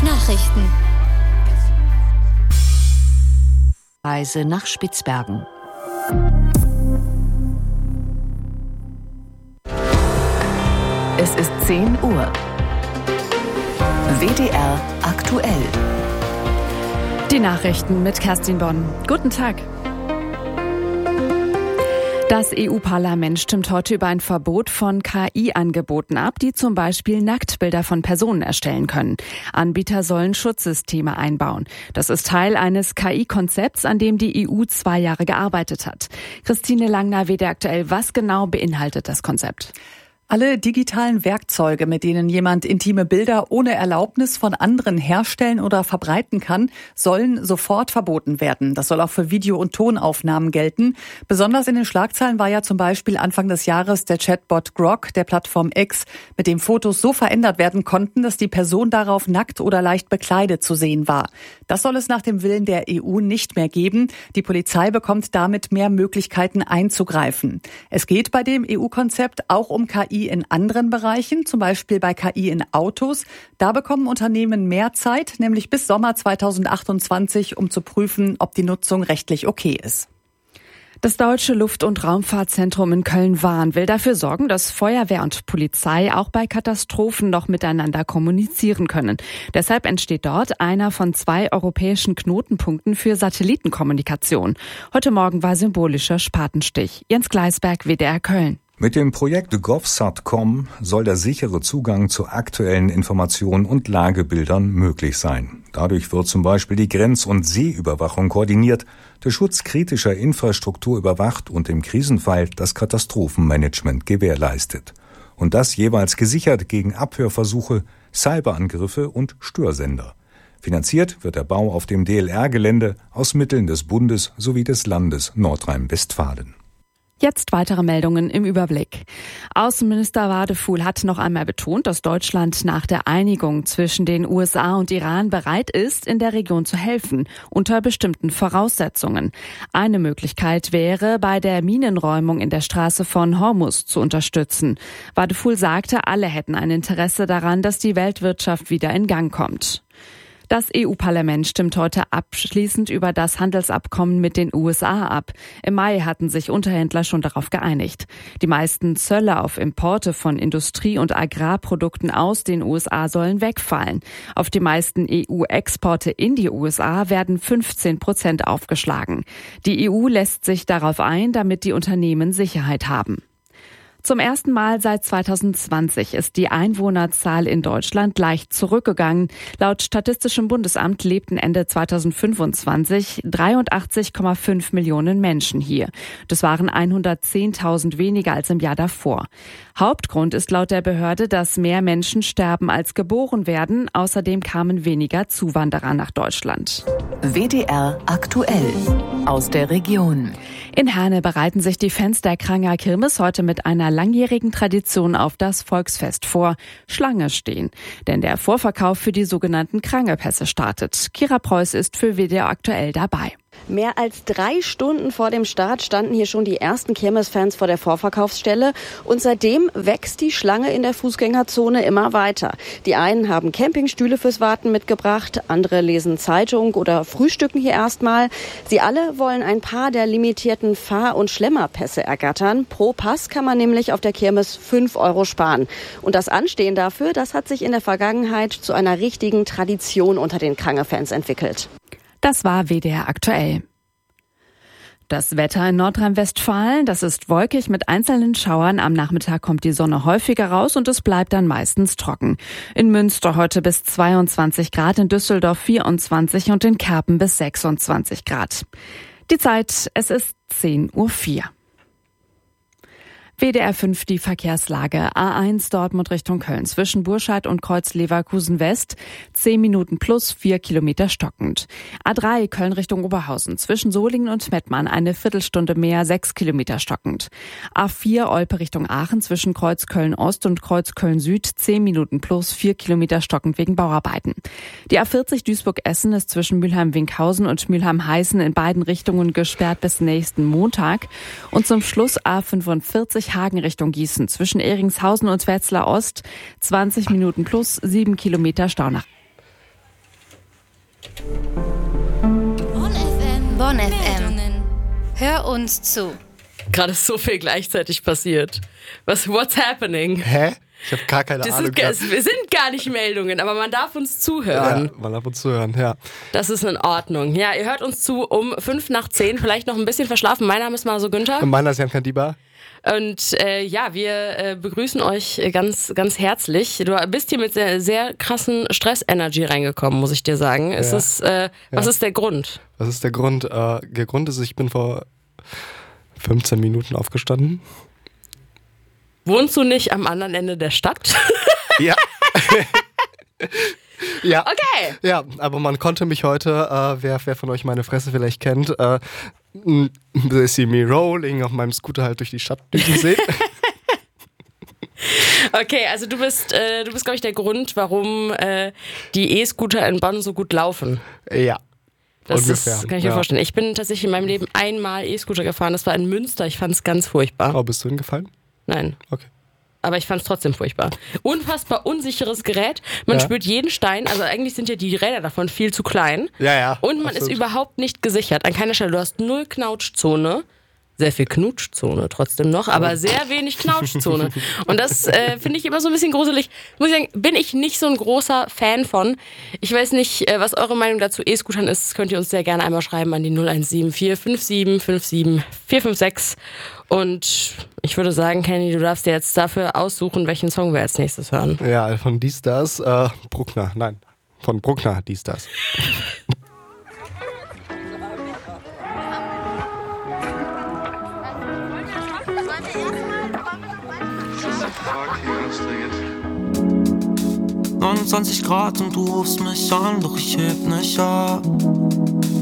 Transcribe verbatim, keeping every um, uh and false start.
Nachrichten. Reise nach Spitzbergen. Es ist zehn Uhr. W D R aktuell. Die Nachrichten mit Kerstin Bonn. Guten Tag. Das E U-Parlament stimmt heute über ein Verbot von K I-Angeboten ab, die zum Beispiel Nacktbilder von Personen erstellen können. Anbieter sollen Schutzsysteme einbauen. Das ist Teil eines K I-Konzepts, an dem die E U zwei Jahre gearbeitet hat. Christine Langner, W D R aktuell. Was genau beinhaltet das Konzept? Alle digitalen Werkzeuge, mit denen jemand intime Bilder ohne Erlaubnis von anderen herstellen oder verbreiten kann, sollen sofort verboten werden. Das soll auch für Video- und Tonaufnahmen gelten. Besonders in den Schlagzeilen war ja zum Beispiel Anfang des Jahres der Chatbot Grok der Plattform X, mit dem Fotos so verändert werden konnten, dass die Person darauf nackt oder leicht bekleidet zu sehen war. Das soll es nach dem Willen der E U nicht mehr geben. Die Polizei bekommt damit mehr Möglichkeiten einzugreifen. Es geht bei dem E U-Konzept auch um K I in anderen Bereichen, zum Beispiel bei K I in Autos. Da bekommen Unternehmen mehr Zeit, nämlich bis Sommer zweitausendachtundzwanzig, um zu prüfen, ob die Nutzung rechtlich okay ist. Das Deutsche Luft- und Raumfahrtzentrum in Köln-Wahn will dafür sorgen, dass Feuerwehr und Polizei auch bei Katastrophen noch miteinander kommunizieren können. Deshalb entsteht dort einer von zwei europäischen Knotenpunkten für Satellitenkommunikation. Heute Morgen war symbolischer Spatenstich. Jens Gleisberg, W D R Köln. Mit dem Projekt GovSat Punkt com soll der sichere Zugang zu aktuellen Informationen und Lagebildern möglich sein. Dadurch wird zum Beispiel die Grenz- und Seeüberwachung koordiniert, der Schutz kritischer Infrastruktur überwacht und im Krisenfall das Katastrophenmanagement gewährleistet. Und das jeweils gesichert gegen Abhörversuche, Cyberangriffe und Störsender. Finanziert wird der Bau auf dem D L R-Gelände aus Mitteln des Bundes sowie des Landes Nordrhein-Westfalen. Jetzt weitere Meldungen im Überblick. Außenminister Wadefuhl hat noch einmal betont, dass Deutschland nach der Einigung zwischen den U S A und Iran bereit ist, in der Region zu helfen, unter bestimmten Voraussetzungen. Eine Möglichkeit wäre, bei der Minenräumung in der Straße von Hormuz zu unterstützen. Wadefuhl sagte, alle hätten ein Interesse daran, dass die Weltwirtschaft wieder in Gang kommt. Das E U-Parlament stimmt heute abschließend über das Handelsabkommen mit den U S A ab. Im Mai hatten sich Unterhändler schon darauf geeinigt. Die meisten Zölle auf Importe von Industrie- und Agrarprodukten aus den U S A sollen wegfallen. Auf die meisten E U-Exporte in die U S A werden fünfzehn Prozent aufgeschlagen. Die E U lässt sich darauf ein, damit die Unternehmen Sicherheit haben. Zum ersten Mal seit zweitausendzwanzig ist die Einwohnerzahl in Deutschland leicht zurückgegangen. Laut Statistischem Bundesamt lebten Ende zweitausendfünfundzwanzig dreiundachtzig Komma fünf Millionen Menschen hier. Das waren hundertzehntausend weniger als im Jahr davor. Hauptgrund ist laut der Behörde, dass mehr Menschen sterben als geboren werden. Außerdem kamen weniger Zuwanderer nach Deutschland. W D R aktuell aus der Region. In Herne bereiten sich die Fans der Kranger Kirmes heute mit einer langjährigen Tradition auf das Volksfest vor. Schlange stehen. Denn der Vorverkauf für die sogenannten Krangepässe startet. Kira Preuß ist für W D R aktuell dabei. Mehr als drei Stunden vor dem Start standen hier schon die ersten Kirmesfans vor der Vorverkaufsstelle. Und seitdem wächst die Schlange in der Fußgängerzone immer weiter. Die einen haben Campingstühle fürs Warten mitgebracht, andere lesen Zeitung oder frühstücken hier erstmal. Sie alle wollen ein paar der limitierten Fahr- und Schlemmerpässe ergattern. Pro Pass kann man nämlich auf der Kirmes fünf Euro sparen. Und das Anstehen dafür, das hat sich in der Vergangenheit zu einer richtigen Tradition unter den Krange-Fans entwickelt. Das war W D R aktuell. Das Wetter in Nordrhein-Westfalen, das ist wolkig mit einzelnen Schauern. Am Nachmittag kommt die Sonne häufiger raus und es bleibt dann meistens trocken. In Münster heute bis zweiundzwanzig Grad, in Düsseldorf vierundzwanzig und in Kerpen bis sechsundzwanzig Grad. Die Zeit, es ist zehn Uhr vier. W D R fünf, die Verkehrslage. A eins Dortmund Richtung Köln zwischen Burscheid und Kreuz Leverkusen West. zehn Minuten plus, vier Kilometer stockend. A drei Köln Richtung Oberhausen zwischen Solingen und Mettmann eine Viertelstunde mehr, sechs Kilometer stockend. A vier Olpe Richtung Aachen zwischen Kreuz Köln Ost und Kreuz Köln Süd. zehn Minuten plus, vier Kilometer stockend wegen Bauarbeiten. Die A vierzig Duisburg-Essen ist zwischen Mülheim-Winkhausen und Mülheim-Heißen in beiden Richtungen gesperrt bis nächsten Montag. Und zum Schluss A fünfundvierzig Hagen Richtung Gießen zwischen Ehringshausen und Wetzlar Ost, zwanzig Minuten plus, sieben Kilometer Stau nach. Bonn F M. Hör uns zu. Gerade ist so viel gleichzeitig passiert. Was, what's happening? Hä? Ich habe gar keine das Ahnung. Ist, es sind gar nicht Meldungen, aber man darf uns zuhören. Ja, man darf uns zuhören, ja. Das ist in Ordnung. Ja, ihr hört uns zu um fünf nach zehn, vielleicht noch ein bisschen verschlafen. Mein Name ist Maso Günther. Und mein Name ist Jan Kandiba. Und äh, ja, wir äh, begrüßen euch ganz, ganz herzlich. Du bist hier mit sehr, sehr krassen Stress-Energy reingekommen, muss ich dir sagen. Ist ja. es, äh, was ja. ist der Grund? Was ist der Grund? Äh, der Grund ist, ich bin vor fünfzehn Minuten aufgestanden. Wohnst du nicht am anderen Ende der Stadt? Ja. Ja. Okay. Ja, aber man konnte mich heute, äh, wer, wer von euch meine Fresse vielleicht kennt, äh, they see me rolling auf meinem Scooter halt durch die Stadt düsen sehen. Okay, also du bist, äh, du bist, glaube ich, der Grund, warum äh, die E-Scooter in Bonn so gut laufen. Ja. Das ungefähr. ist, kann ich mir ja. vorstellen. Ich bin tatsächlich in meinem Leben einmal E-Scooter gefahren. Das war in Münster. Ich fand es ganz furchtbar. Oh, bist du hingefallen? Nein. Okay. Aber ich fand es trotzdem furchtbar. Unfassbar unsicheres Gerät. Man Ja. spürt jeden Stein. Also eigentlich sind ja die Räder davon viel zu klein. Ja, ja. Und man absolut. ist überhaupt nicht gesichert. An keiner Stelle. Du hast null Knautschzone. Sehr viel Knutschzone trotzdem noch, aber sehr wenig Knautschzone. Und das äh, finde ich immer so ein bisschen gruselig. Muss ich sagen, bin ich nicht so ein großer Fan von. Ich weiß nicht, äh, was eure Meinung dazu E-Scootern ist. Das könnt ihr uns sehr gerne einmal schreiben an die null eins sieben vier fünf sieben fünf sieben vier fünf sechs. Und ich würde sagen, Kenny, du darfst dir jetzt dafür aussuchen, welchen Song wir als nächstes hören. Ja, von Die Stars, äh, Bruckner, nein, von Bruckner, Die Stars. neunundzwanzig Grad und du rufst mich an, doch ich heb nicht ab.